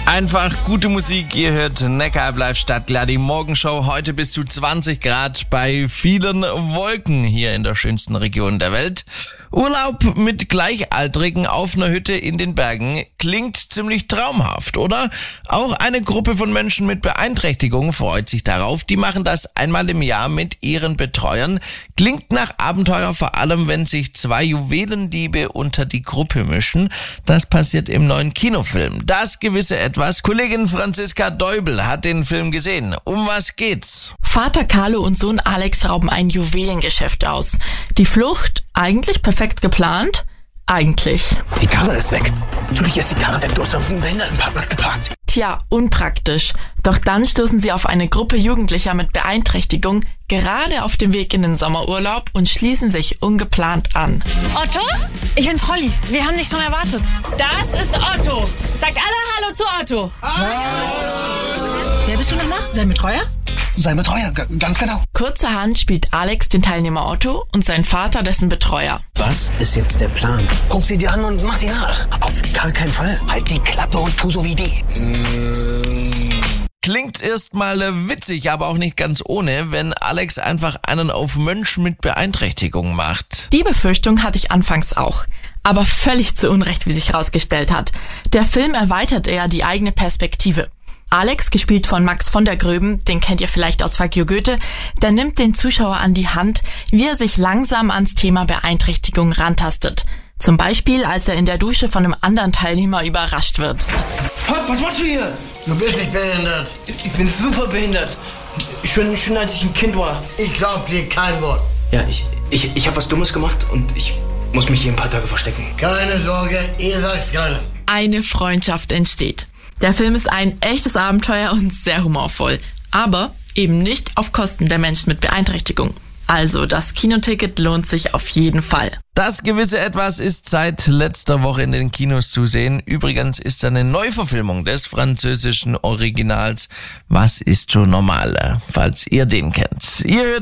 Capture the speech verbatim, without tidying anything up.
Einfach gute Musik, ihr hört Neckar bleibt Stadtler, die Morgenshow, heute bis zu zwanzig Grad bei vielen Wolken hier in der schönsten Region der Welt. Urlaub mit Gleichaltrigen auf einer Hütte in den Bergen klingt ziemlich traumhaft, oder? Auch eine Gruppe von Menschen mit Beeinträchtigung freut sich darauf. Die machen das einmal im Jahr mit ihren Betreuern. Klingt nach Abenteuer, vor allem wenn sich zwei Juwelendiebe unter die Gruppe mischen. Das passiert im neuen Kinofilm. Das gewisse Etwas. Kollegin Franziska Deubel hat den Film gesehen. Um was geht's? Vater Carlo und Sohn Alex rauben ein Juwelengeschäft aus. Die Flucht eigentlich perfekt geplant? Eigentlich. Die Karre ist weg. Natürlich ist die Karre weg, du hast auf dem Behindertenparkplatz geparkt. Tja, unpraktisch. Doch dann stoßen sie auf eine Gruppe Jugendlicher mit Beeinträchtigung, gerade auf dem Weg in den Sommerurlaub und schließen sich ungeplant an. Otto? Ich bin Polly. Wir haben dich schon erwartet. Das ist Otto. Sagt alle Hallo zu Otto. Hallo. Wer bist du nochmal? Sein Betreuer? Sein Betreuer, g- ganz genau. Kurzerhand spielt Alex den Teilnehmer Otto und sein Vater dessen Betreuer. Was ist jetzt der Plan? Guck sie dir an und mach die nach. Auf gar keinen Fall. Halt die Klappe und tu so wie die. Klingt erstmal witzig, aber auch nicht ganz ohne, wenn Alex einfach einen auf Mensch mit Beeinträchtigung macht. Die Befürchtung hatte ich anfangs auch. Aber völlig zu Unrecht, wie sich herausgestellt hat. Der Film erweitert eher die eigene Perspektive. Alex, gespielt von Max von der Gröben, den kennt ihr vielleicht aus Fuck You Goethe, der nimmt den Zuschauer an die Hand, wie er sich langsam ans Thema Beeinträchtigung rantastet. Zum Beispiel, als er in der Dusche von einem anderen Teilnehmer überrascht wird. Fuck, was machst du hier? Du bist nicht behindert. Ich bin super behindert. Schon, schon als ich ein Kind war. Ich glaub dir kein Wort. Ja, ich, ich, ich habe was Dummes gemacht und ich muss mich hier ein paar Tage verstecken. Keine Sorge, ihr sagt's keiner. Eine Freundschaft entsteht. Der Film ist ein echtes Abenteuer und sehr humorvoll, aber eben nicht auf Kosten der Menschen mit Beeinträchtigung. Also das Kinoticket lohnt sich auf jeden Fall. Das gewisse Etwas ist seit letzter Woche in den Kinos zu sehen. Übrigens ist eine Neuverfilmung des französischen Originals Was ist schon normal, falls ihr den kennt. Ihr hört